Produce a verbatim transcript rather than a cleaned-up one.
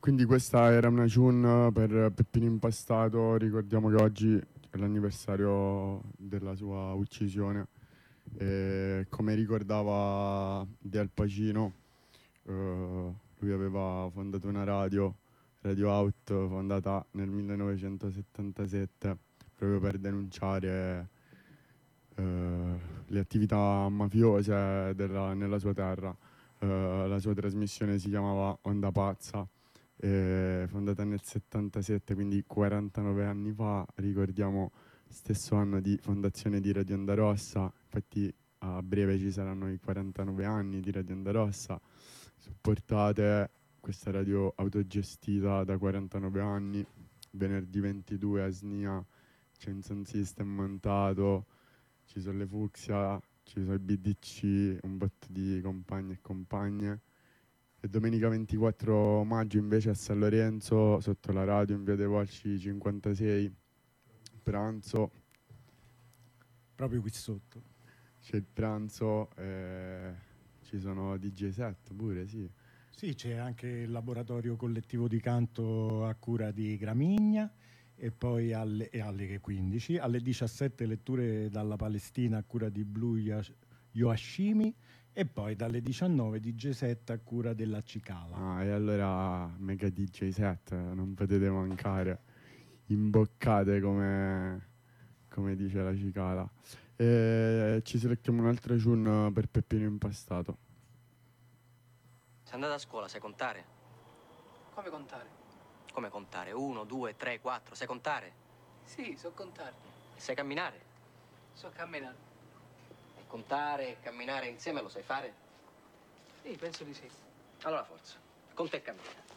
quindi questa era una tune per Peppino Impastato. Ricordiamo che oggi è l'anniversario della sua uccisione. E come ricordava De Al Pacino, eh, lui aveva fondato una radio, Radio Out, fondata nel millenovecentosettantasette, proprio per denunciare eh, le attività mafiose della- nella sua terra. Eh, la sua trasmissione si chiamava Onda Pazza, eh, fondata nel settantasette, quindi quarantanove anni fa. Ricordiamo stesso anno di fondazione di Radio Onda Rossa, infatti a breve ci saranno i quarantanove anni di Radio Onda Rossa. Supportate questa radio autogestita da quarantanove anni. Venerdì ventidue a Snia c'è un sound system montato, ci sono le Fucsia, ci sono i B D C, un botto di compagni e compagne. E domenica ventiquattro maggio invece a San Lorenzo, sotto la radio in via dei Volsci cinquantasei, pranzo. Proprio qui sotto. C'è il pranzo, eh, ci sono D J set pure, sì. Sì, c'è anche il laboratorio collettivo di canto a cura di Gramigna, e poi alle, e alle quindici, alle diciassette letture dalla Palestina a cura di Blue Yoashimi, e poi dalle diciannove D J set a cura della Cicala. Ah, e allora mega D J set, non potete mancare. Imboccate come, come dice la Cicala. E ci selecchiamo un'altra tune per Peppino Impastato. Sei andata a scuola, sai contare? Come contare? Come contare? Uno, due, tre, quattro, sai contare? Sì, so contare. Sai camminare? So camminare. E contare e camminare insieme lo sai fare? Sì, penso di sì. Allora forza, conta e cammina.